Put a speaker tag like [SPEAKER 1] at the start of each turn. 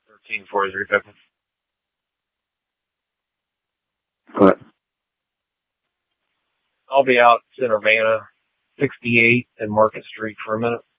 [SPEAKER 1] 134350.
[SPEAKER 2] What?
[SPEAKER 1] I'll be out in Urbana, 68 and Market Street for a minute.